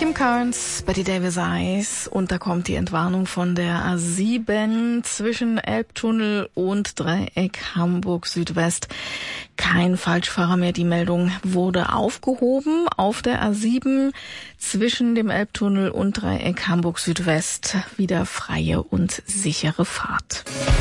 Kim Carnes, Betty Davis Eyes, und da kommt die Entwarnung von der A7 zwischen Elbtunnel und Dreieck Hamburg Südwest. Kein Falschfahrer mehr, die Meldung wurde aufgehoben. Auf der A7 zwischen dem Elbtunnel und Dreieck Hamburg Südwest wieder freie und sichere Fahrt.